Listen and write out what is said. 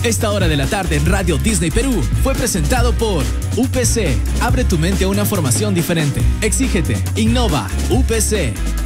Esta hora de la tarde en Radio Disney Perú fue presentado por UPC. Abre tu mente a una formación diferente. Exígete. Innova. UPC.